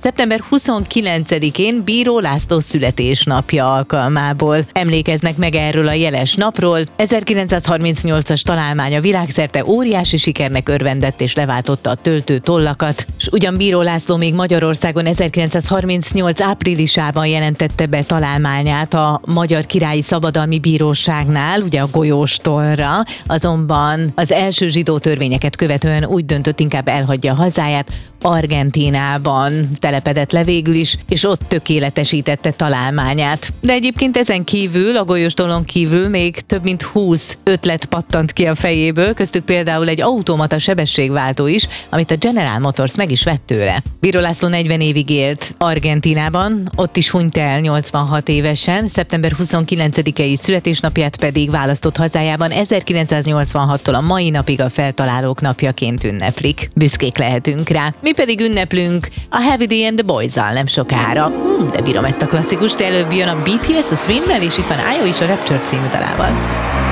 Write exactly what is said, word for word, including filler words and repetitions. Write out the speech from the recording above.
szeptember huszonkilencedikén Bíró László születésnapja alkalmából emlékeznek meg erről a jeles napról. ezerkilencszázharmincnyolcas találmánya világszerte óriási sikernek örvendett és leváltotta a töltő tollakat, és ugyan Bíró László még Magyarországon ezerkilencszázharmincnyolc áprilisában jelentette be találmányát a Magyar Királyi Szabadalmi Bíróságnál, ugye a golyóstollra, azonban az első zsidó törvényeket követően úgy döntött, inkább elhagyja a hazáját, Argentínában telepedett le végül is, és ott tökéletesítette találmányát. De egyébként ezen kívül, a golyóstollon kívül még több mint húsz ötlet pattant ki a fejéből, köztük például egy automata sebességváltó is, amit a General Motors meg is vett tőle. Bíró László negyven évig élt Argentínában, ott is hunyt el nyolcvanhat évesen, szeptember huszonkilencedikei születésnapját pedig választott hazájában ezerkilencszáznyolcvanhattól a mai napig a feltalálók napjaként ünneplik. Büszkék lehetünk rá. Mi pedig ünneplünk a Heavy D and the Boys-al nem sokára. Hm, de bírom ezt a klasszikust, előbb jön a bé té es a Swim-mel, és itt van Ájó is a Rapture című dalával.